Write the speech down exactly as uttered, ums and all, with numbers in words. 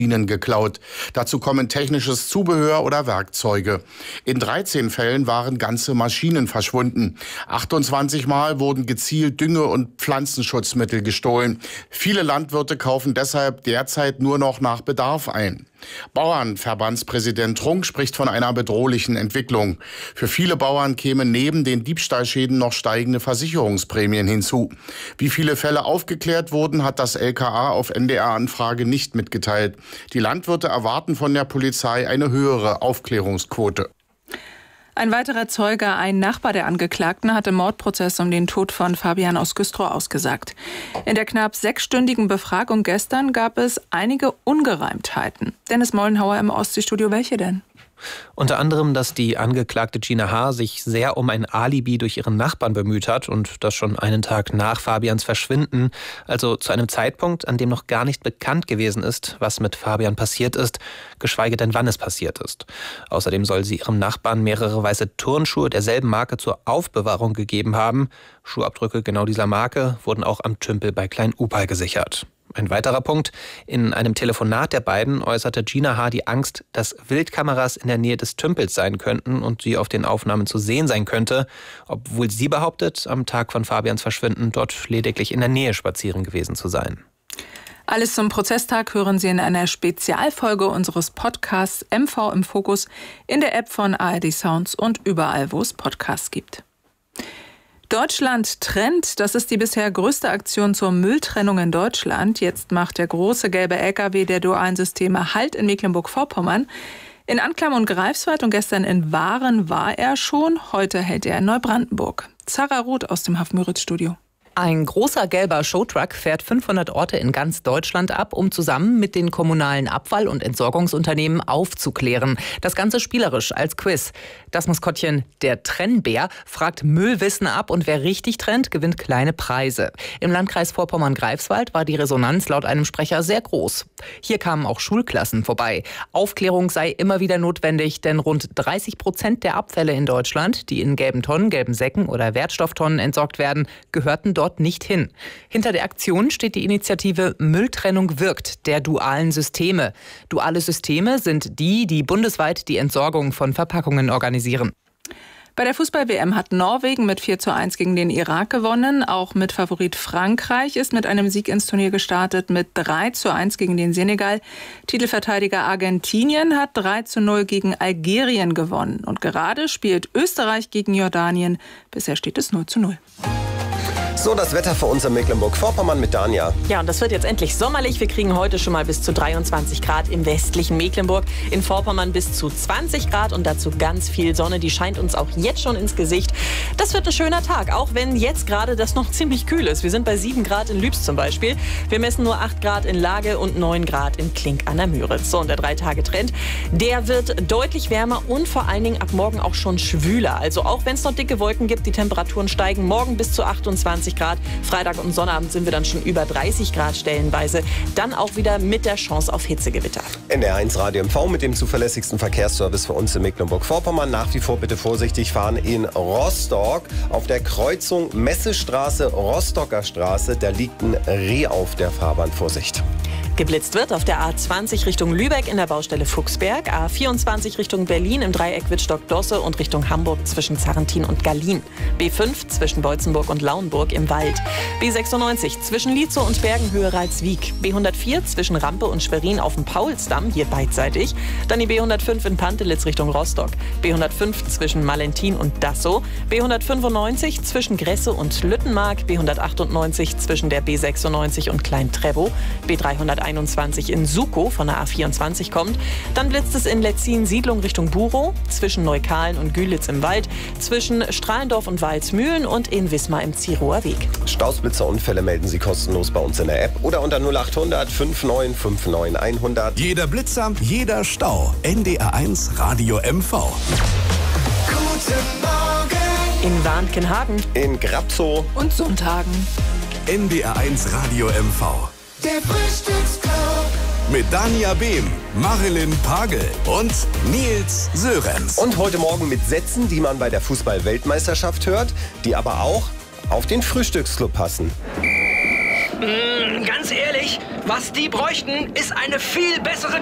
Ihnen geklaut. Dazu kommen technisches Zubehör oder Werkzeuge. In dreizehn Fällen waren ganze Maschinen verschwunden. achtundzwanzig Mal wurden gezielt Dünge- und Pflanzenschutzmittel gestohlen. Viele Landwirte kaufen deshalb derzeit nur noch nach Bedarf ein. Bauernverbandspräsident Trunk spricht von einer bedrohlichen Entwicklung. Für viele Bauern kämen neben den Diebstahlschäden noch steigende Versicherungsprämien hinzu. Wie viele Fälle aufgeklärt wurden, hat das L K A auf N D R-Anfrage nicht mitgeteilt. Die Landwirte erwarten von der Polizei eine höhere Aufklärungsquote. Ein weiterer Zeuge, ein Nachbar der Angeklagten, hat im Mordprozess um den Tod von Fabian aus Güstrow ausgesagt. In der knapp sechsstündigen Befragung gestern gab es einige Ungereimtheiten. Dennis Mollenhauer im Ostseestudio, welche denn? Unter anderem, dass die Angeklagte Gina H. sich sehr um ein Alibi durch ihren Nachbarn bemüht hat und das schon einen Tag nach Fabians Verschwinden, also zu einem Zeitpunkt, an dem noch gar nicht bekannt gewesen ist, was mit Fabian passiert ist, geschweige denn wann es passiert ist. Außerdem soll sie ihrem Nachbarn mehrere weiße Turnschuhe derselben Marke zur Aufbewahrung gegeben haben. Schuhabdrücke genau dieser Marke wurden auch am Tümpel bei Klein-Upal gesichert. Ein weiterer Punkt: In einem Telefonat der beiden äußerte Gina H. die Angst, dass Wildkameras in der Nähe des Tümpels sein könnten und sie auf den Aufnahmen zu sehen sein könnte, obwohl sie behauptet, am Tag von Fabians Verschwinden dort lediglich in der Nähe spazieren gewesen zu sein. Alles zum Prozesstag hören Sie in einer Spezialfolge unseres Podcasts M V im Fokus in der App von A R D Sounds und überall, wo es Podcasts gibt. Deutschland trennt, das ist die bisher größte Aktion zur Mülltrennung in Deutschland. Jetzt macht der große gelbe L K W der dualen Systeme Halt in Mecklenburg-Vorpommern. In Anklam und Greifswald und gestern in Waren war er schon. Heute hält er in Neubrandenburg. Zara Roth aus dem Haff-Müritz-Studio. Ein großer gelber Showtruck fährt fünfhundert Orte in ganz Deutschland ab, um zusammen mit den kommunalen Abfall- und Entsorgungsunternehmen aufzuklären. Das Ganze spielerisch als Quiz. Das Maskottchen, der Trennbär, fragt Müllwissen ab und wer richtig trennt, gewinnt kleine Preise. Im Landkreis Vorpommern-Greifswald war die Resonanz laut einem Sprecher sehr groß. Hier kamen auch Schulklassen vorbei. Aufklärung sei immer wieder notwendig, denn rund dreißig Prozent der Abfälle in Deutschland, die in gelben Tonnen, gelben Säcken oder Wertstofftonnen entsorgt werden, gehörten dort nicht hin. Hinter der Aktion steht die Initiative Mülltrennung wirkt, der dualen Systeme. Duale Systeme sind die, die bundesweit die Entsorgung von Verpackungen organisieren. Bei der Fußball-W M hat Norwegen mit vier zu eins gegen den Irak gewonnen. Auch mit Favorit Frankreich ist mit einem Sieg ins Turnier gestartet mit drei zu eins gegen den Senegal. Titelverteidiger Argentinien hat drei zu null gegen Algerien gewonnen. Und gerade spielt Österreich gegen Jordanien. Bisher steht es null zu null. So, das Wetter für uns in Mecklenburg-Vorpommern mit Dania. Ja, und das wird jetzt endlich sommerlich. Wir kriegen heute schon mal bis zu dreiundzwanzig Grad im westlichen Mecklenburg. In Vorpommern bis zu zwanzig Grad und dazu ganz viel Sonne. Die scheint uns auch jetzt schon ins Gesicht. Das wird ein schöner Tag, auch wenn jetzt gerade das noch ziemlich kühl ist. Wir sind bei sieben Grad in Lübs zum Beispiel. Wir messen nur acht Grad in Lage und neun Grad in Klink an der Müritz. So, und der Drei-Tage-Trend, der wird deutlich wärmer und vor allen Dingen ab morgen auch schon schwüler. Also auch wenn es noch dicke Wolken gibt, die Temperaturen steigen morgen bis zu achtundzwanzig Grad. Freitag und Sonnabend sind wir dann schon über dreißig Grad stellenweise. Dann auch wieder mit der Chance auf Hitzegewitter. N D R eins Radio M V mit dem zuverlässigsten Verkehrsservice für uns in Mecklenburg-Vorpommern. Nach wie vor bitte vorsichtig fahren in Rostock auf der Kreuzung Messestraße-Rostocker Straße. Da liegt ein Reh auf der Fahrbahn. Vorsicht. Geblitzt wird auf der A zwanzig Richtung Lübeck in der Baustelle Fuchsberg, A vierundzwanzig Richtung Berlin im Dreieck Wittstock-Dosse und Richtung Hamburg zwischen Zarrentin und Gallien, B fünf zwischen Beutzenburg und Lauenburg im Wald, B sechsundneunzig zwischen Lietzow und Bergenhöhe-Ralswiek, B hundertvier zwischen Rampe und Schwerin auf dem Paulsdamm, hier beidseitig, dann die B hundertfünf in Pantelitz Richtung Rostock, B hundertfünf zwischen Malentin und Dassow, B hundertfünfundneunzig zwischen Gresse und Lüttenmark, B hundertachtundneunzig zwischen der B sechsundneunzig und Klein-Trebow, B dreihunderteinundzwanzig in Sukow von der A vierundzwanzig kommt. Dann blitzt es in Letzin Siedlung Richtung Burow, zwischen Neukalen und Gülitz im Wald, zwischen Strahlendorf und Walsmühlen und in Wismar im Zierower Weg. Stausblitzerunfälle melden Sie kostenlos bei uns in der App oder unter null achthundert fünfundneunzig neunundfünfzig hundert. Jeder Blitzer, jeder Stau. N D R eins Radio M V. Guten Morgen. In Warnkenhagen, in Grabzow und Sundhagen. N D R eins Radio M V. Der Frühstücksclub. Mit Dania Behm, Marilyn Pagel und Nils Sörenz. Und heute Morgen mit Sätzen, die man bei der Fußball-Weltmeisterschaft hört, die aber auch auf den Frühstücksclub passen. Mm, ganz ehrlich, was die bräuchten, ist eine viel bessere